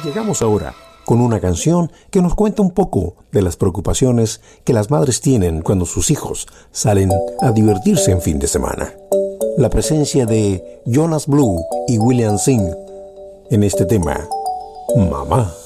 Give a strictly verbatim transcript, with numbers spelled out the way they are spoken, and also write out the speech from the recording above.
Llegamos ahora con una canción que nos cuenta un poco de las preocupaciones que las madres tienen cuando sus hijos salen a divertirse en fin de semana. La presencia de Jonas Blue y William Singh en este tema, Mamá.